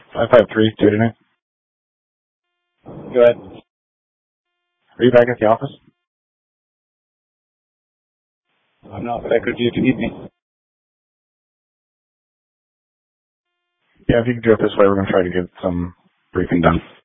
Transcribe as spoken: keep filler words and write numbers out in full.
Five five three two eighty nine. Go ahead. Are you back at the office? I'm not back with you if you need me. Yeah, if you can do it this way, we're gonna try to get some briefing done.